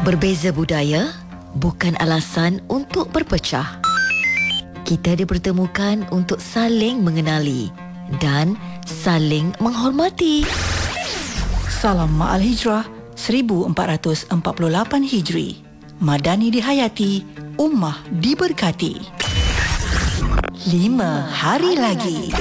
Berbeza budaya bukan alasan untuk berpecah. Kita dipertemukan untuk saling mengenali dan saling menghormati. Salam Ma'al Hijrah 1448 Hijri. Madani dihayati, ummah diberkati. 5 hari lagi.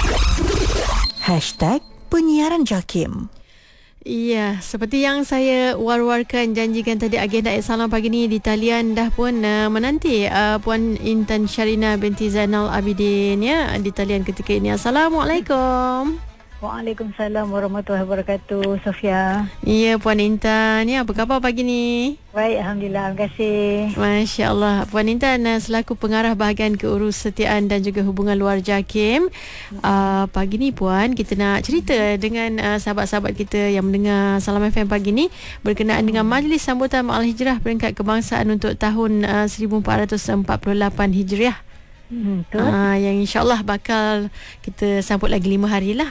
#penyiaran JAKIM. Ya, seperti yang saya war-warkan janjikan tadi, agenda Salam pagi ni di talian dah pun menanti Puan Intan Sharina binti Zainal Abidin ya di talian ketika ini. Assalamualaikum. Waalaikumsalam warahmatullahi wabarakatuh, Sofia. Ya, Puan Intan, ya apa khabar pagi ni? Baik, alhamdulillah, terima kasih. Masya Allah. Puan Intan selaku pengarah bahagian keurusetiaan dan juga hubungan luar JAKIM, pagi ni Puan, kita nak cerita dengan sahabat-sahabat kita yang mendengar Salam FM pagi ni berkenaan dengan Majlis Sambutan Ma'al Hijrah Peringkat Kebangsaan untuk tahun 1448 Hijriah. Betul. Yang insyaAllah bakal kita sambut lagi 5 hari lah.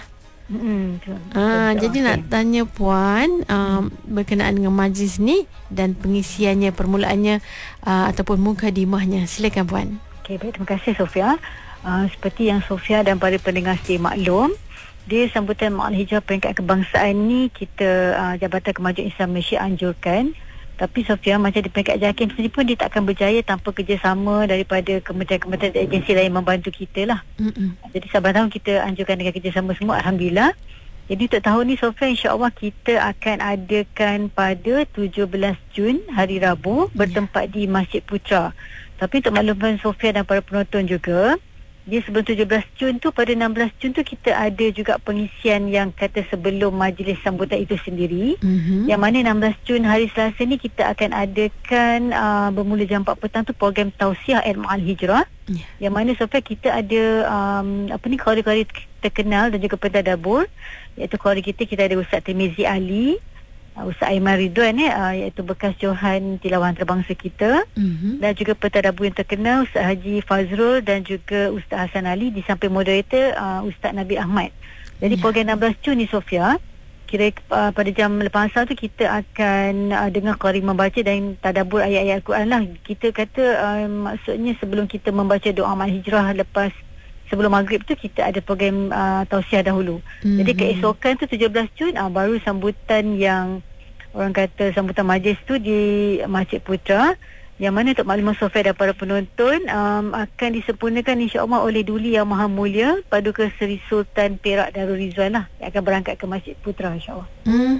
Jadi nak tanya Puan berkenaan dengan majlis ni dan pengisiannya, permulaannya ataupun mukadimahnya. Silakan Puan. Okey, baik, terima kasih Sofia. Seperti yang Sofia dan para pendengar sedia maklum, di sambutan Ma'al Hijrah Peringkat Kebangsaan ni kita Jabatan Kemajuan Islam Malaysia anjurkan. Tapi Sofia, macam di peringkat JAKIM sendiri pun dia takkan berjaya tanpa kerjasama daripada kementerian-kementerian dan agensi lain membantu kita lah. Jadi saban tahun kita anjurkan dengan kerjasama semua, alhamdulillah. Jadi untuk tahun ni Sofia, insya-Allah kita akan adakan pada 17 Jun hari Rabu bertempat di Masjid Putra. Tapi untuk makluman Sofia dan para penonton juga, dia sebelum 17 Jun tu, pada 16 Jun tu kita ada juga pengisian yang kata sebelum majlis sambutan itu sendiri. Yang mana 16 Jun hari Selasa ni kita akan adakan bermula jam 4 petang tu program Tausiah Ma'al Hijrah. Yang mana Sofia kita ada qari-qari terkenal dan juga pentadabur, iaitu qari kita ada Ustaz Tirmizi Ali, Ustaz Aiman Ridwan iaitu bekas Johan Tilawahan Antarabangsa kita, dan juga pentadabur yang terkenal Ustaz Haji Fazrul dan juga Ustaz Hasan Ali, di samping moderator Ustaz Nabi Ahmad. Jadi program 16 Jun ni Sofia, kira pada jam lepas asar tu kita akan dengar qari membaca dan tadabbur ayat-ayat Al-Quran lah. Kita kata maksudnya sebelum kita membaca doa Ma'al Hijrah lepas sebelum maghrib tu kita ada program tausiah dahulu. Jadi keesokan tu 17 Jun baru sambutan yang orang kata sambutan majlis tu di Masjid Putra, yang mana untuk maklumat Sofia dan para penonton akan disempurnakan insya-Allah oleh Duli Yang Maha Mulia Paduka Seri Sultan Perak Darul Rizwan lah, yang akan berangkat ke Masjid Putra insya-Allah.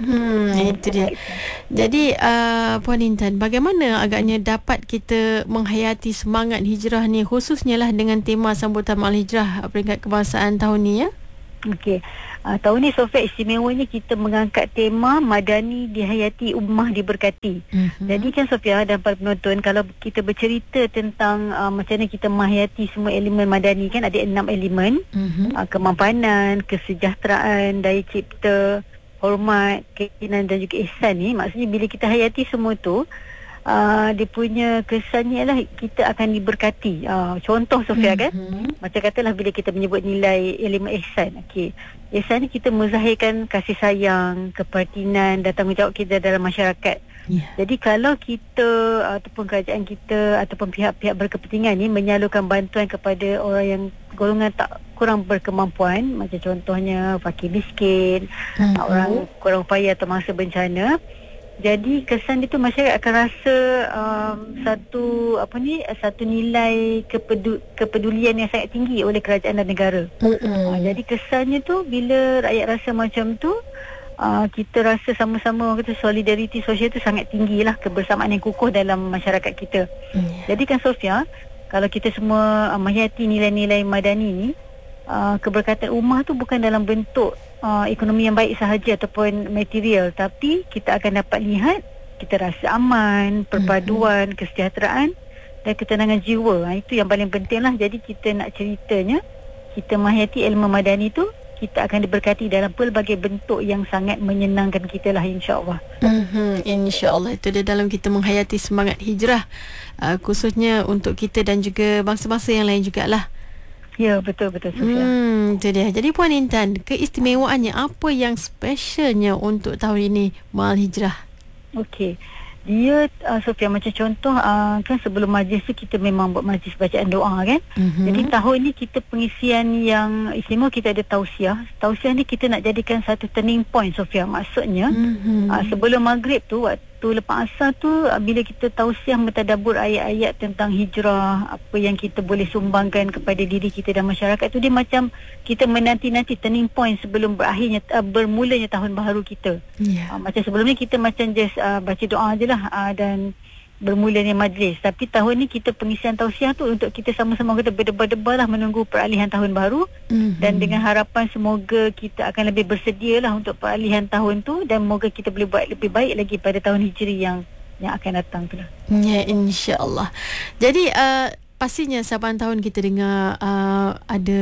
Itu dia. Jadi Puan Intan, bagaimana agaknya dapat kita menghayati semangat hijrah ni, khususnya lah dengan tema sambutan Ma'al Hijrah Peringkat Kebangsaan tahun ni ya? Okey. Tahun ni Sofia istimewanya kita mengangkat tema Madani dihayati, ummah diberkati. Jadi kan Sofia dan para penonton, kalau kita bercerita tentang macam mana kita menghayati semua elemen Madani, kan ada 6 elemen. Kemampanan, kesejahteraan, daya cipta, hormat, keyakinan dan juga ihsan ni. Maksudnya bila kita hayati semua tu, dia punya kesannya lah kita akan diberkati. Contoh Sofia kan, macam katalah bila kita menyebut nilai elemen ihsan. Okey, ihsan ni kita menzahirkan kasih sayang, keperhatian dan tanggungjawab kita dalam masyarakat. Jadi kalau kita ataupun kerajaan kita ataupun pihak-pihak berkepentingan ni menyalurkan bantuan kepada orang yang golongan tak kurang berkemampuan, macam contohnya fakir miskin, orang kurang upaya atau mangsa bencana, jadi kesan itu masyarakat akan rasa satu nilai kepedulian yang sangat tinggi oleh kerajaan dan negara. Jadi kesannya tu bila rakyat rasa macam tu, kita rasa sama-sama, orang kata solidariti sosial tu sangat tinggi lah, kebersamaan yang kukuh dalam masyarakat kita. Jadi kan Sofia, kalau kita semua menghayati nilai-nilai madani ni, keberkatan ummah tu bukan dalam bentuk ekonomi yang baik sahaja ataupun material, tapi kita akan dapat lihat kita rasa aman, perpaduan, kesejahteraan dan ketenangan jiwa. Itu yang paling penting lah. Jadi kita nak ceritanya, kita menghayati ilmu madani tu, kita akan diberkati dalam pelbagai bentuk yang sangat menyenangkan kita lah, insya-Allah. InsyaAllah. Itu dia dalam kita menghayati semangat hijrah, khususnya untuk kita dan juga bangsa-bangsa yang lain jugalah. Ya, betul-betul Sofia. Itu dia. Jadi Puan Intan, keistimewaannya apa yang specialnya untuk tahun ini Ma'al Hijrah? Okey. Dia Sofia, macam contoh kan sebelum majlis tu kita memang buat majlis bacaan doa kan. Jadi tahun ni kita pengisian yang istimewa, kita ada tausiah. Tausiah ni kita nak jadikan satu turning point Sofia. Maksudnya sebelum maghrib tu, waktu lepas asar tu, bila kita tausiah mentadabbur ayat-ayat tentang hijrah, apa yang kita boleh sumbangkan kepada diri kita dan masyarakat tu, dia macam kita menanti-nanti turning point sebelum bermulanya tahun baharu kita. Macam sebelum ni kita macam just baca doa je lah dan bermulanya majlis. Tapi tahun ni kita pengisian tausiah tu untuk kita sama-sama kita berdebar-debar lah menunggu peralihan tahun baru. Dan dengan harapan semoga kita akan lebih bersedia lah untuk peralihan tahun tu, dan moga kita boleh buat lebih baik lagi pada tahun Hijri yang akan datang tu lah. Ya, insya-Allah. Jadi pastinya saban tahun kita dengar ada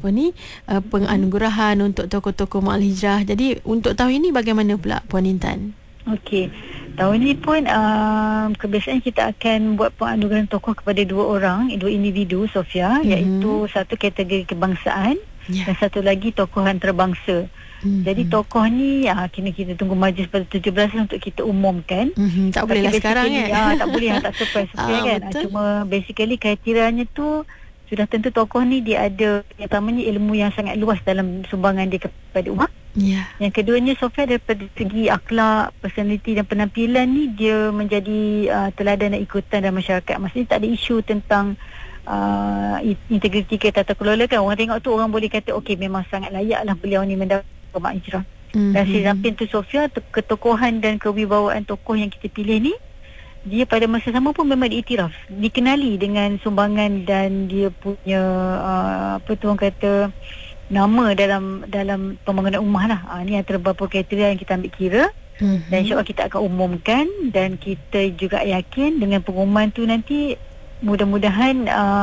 penganugerahan untuk tokoh-tokoh Ma'al Hijrah. Jadi untuk tahun ini bagaimana pula Puan Intan? Okey. Tahun ini pun kebiasaan kita akan buat penganugerahan tokoh kepada dua individu Sofia, iaitu satu kategori kebangsaan dan satu lagi tokoh antarabangsa. Jadi tokoh ni kena kita tunggu majlis pada 17 untuk kita umumkan. Tak boleh lah sekarang kan? Tak boleh, tak surprise kan. Cuma basically kriterianya tu sudah tentu tokoh ni dia ada, yang pertamanya ilmu yang sangat luas dalam sumbangan dia kepada umat. Yang keduanya Sofia, daripada segi akhlak, personality dan penampilan ni dia menjadi teladan dan ikutan dalam masyarakat. Maksudnya tak ada isu tentang integriti ke tata kelola kan. Orang tengok tu orang boleh kata okey, memang sangat layak lah beliau ni mendapat Ma'al Hijrah. Dan di samping tu Sofia, ketokohan dan kewibawaan tokoh yang kita pilih ni, dia pada masa sama pun memang diiktiraf, dikenali dengan sumbangan dan dia punya orang kata nama dalam pembangunan ummah lah. Ni antara beberapa kriteria yang kita ambil kira. Dan insyaAllah kita akan umumkan, dan kita juga yakin dengan pengumuman tu nanti mudah-mudahan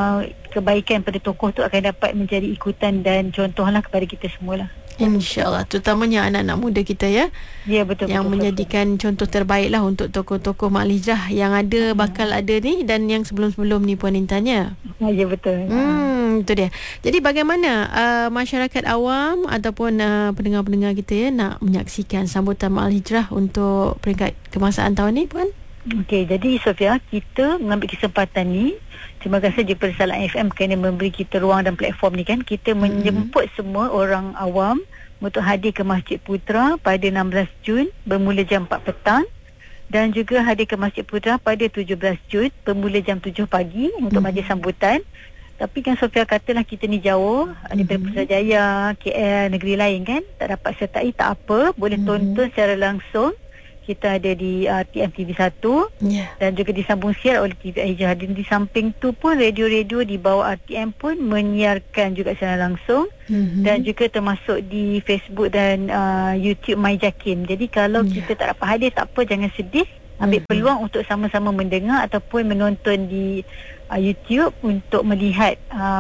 kebaikan pada tokoh tu akan dapat menjadi ikutan dan contoh lah kepada kita semua lah. InsyaAllah, terutamanya anak-anak muda kita ya. Ya, betul. Yang menjadikan contoh terbaik lah untuk tokoh-tokoh Ma'al Hijrah yang ada, bakal ada ni, dan yang sebelum-sebelum ni Puan Intan ya. Ya, betul. Itu dia. Jadi bagaimana masyarakat awam ataupun pendengar-pendengar kita ya nak menyaksikan sambutan Ma'al Hijrah untuk peringkat kebangsaan tahun ni Puan? Okey, jadi Sofia, kita mengambil kesempatan ni. Terima kasih kepada Salam FM kerana memberi kita ruang dan platform ni kan. Kita menjemput semua orang awam untuk hadir ke Masjid Putra pada 16 Jun bermula jam 4 petang, dan juga hadir ke Masjid Putra pada 17 Jun bermula jam 7 pagi untuk majlis sambutan. Tapi kan Sofia katalah kita ni jauh daripada Putrajaya, KL, negeri lain kan, tak dapat sertai, tak apa, boleh tonton secara langsung. Kita ada di TM TV1 dan juga disambung siar oleh TV Hijrah. Dan di samping tu pun radio-radio di bawah RTM pun menyiarkan juga secara langsung, dan juga termasuk di Facebook dan YouTube My Jakim. Jadi kalau kita tak dapat hadir, tak apa, jangan sedih. Ambil peluang untuk sama-sama mendengar ataupun menonton di YouTube untuk melihat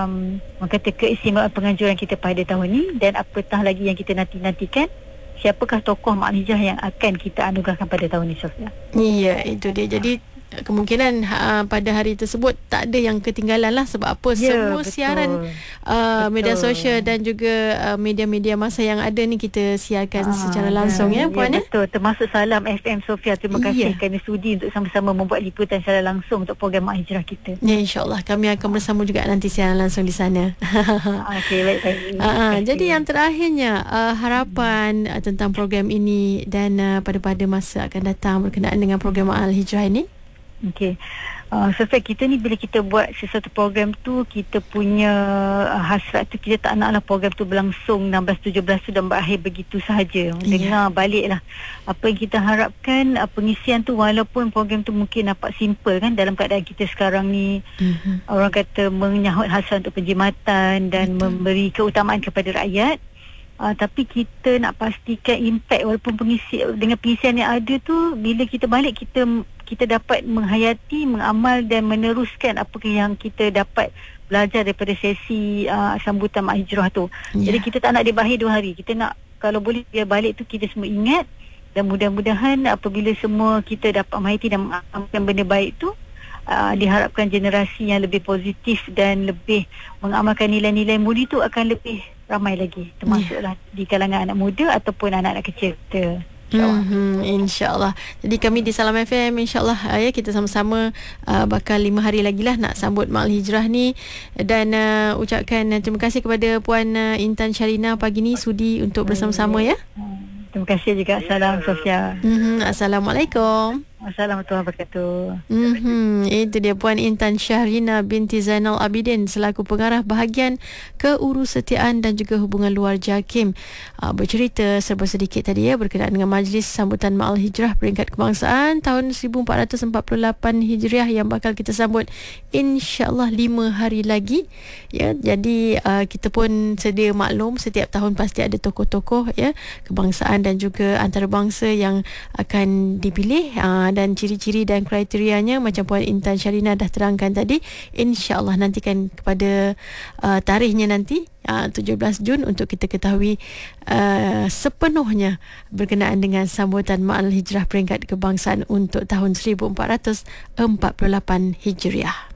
kata keistimewaan penganjuran kita pada tahun ni, dan apatah lagi yang kita nantikan, siapakah tokoh Ma'al Hijrah yang akan kita anugerahkan pada tahun ini, Sofia. Ya, itu dia. Jadi kemungkinan pada hari tersebut tak ada yang ketinggalan lah. Sebab apa, semua betul. Siaran media sosial dan juga media-media masa yang ada ni kita siarkan secara langsung ya Puan ya. Betul, termasuk Salam FM Sofia. Terima kasih kerana sudi untuk sama-sama membuat liputan secara langsung untuk program Ma'al Hijrah kita. Ya, insyaAllah kami akan bersama juga nanti siaran langsung di sana. Okey, baik. Jadi yang terakhirnya harapan tentang program ini dan pada masa akan datang berkenaan dengan program Ma'al Hijrah ini. Okey. Sofia, kita ni bila kita buat sesuatu program tu, kita punya hasrat tu, kita tak naklah program tu berlangsung 16-17 tu dan berakhir begitu sahaja. Dengar balik lah apa yang kita harapkan. Pengisian tu walaupun program tu mungkin nampak simple kan dalam keadaan kita sekarang ni, orang kata menyahut hasrat untuk penjimatan dan memberi keutamaan kepada rakyat. Tapi kita nak pastikan impact walaupun dengan pengisian yang ada tu, bila kita balik kita dapat menghayati, mengamal dan meneruskan apa yang kita dapat belajar daripada sesi sambutan Ma'al Hijrah tu. Jadi kita tak nak dia berakhir 2 hari. Kita nak kalau boleh biar balik tu kita semua ingat, dan mudah-mudahan apabila semua kita dapat menghayati dan mengamalkan benda baik tu, diharapkan generasi yang lebih positif dan lebih mengamalkan nilai-nilai mulia tu akan lebih ramai lagi, termasuklah di kalangan anak muda ataupun anak-anak kecil kita. InsyaAllah. Jadi kami di Salam FM InsyaAllah kita sama-sama bakal 5 hari lagi lah nak sambut Ma'al Hijrah ni. Dan ucapkan terima kasih kepada Puan Intan Syarina pagi ni sudi untuk bersama-sama ya. Terima kasih juga. Salam Sofia. Assalamualaikum. Assalamualaikum warahmatullahi wabarakatuh. Itu dia Puan Intan Syahrina binti Zainal Abidin selaku pengarah bahagian keurusetiaan dan juga hubungan luar JAKIM, bercerita serba sedikit tadi berkenaan dengan majlis sambutan Ma'al Hijrah peringkat kebangsaan tahun 1448 Hijriah yang bakal kita sambut insya-Allah 5 hari lagi ya. Jadi kita pun sedia maklum setiap tahun pasti ada tokoh-tokoh kebangsaan dan juga antarabangsa yang akan dipilih, dan ciri-ciri dan kriterianya macam Puan Intan Syarina dah terangkan tadi. InsyaAllah nantikan kepada tarikhnya nanti 17 Jun untuk kita ketahui sepenuhnya berkenaan dengan sambutan Ma'al Hijrah peringkat kebangsaan untuk tahun 1448 Hijriah.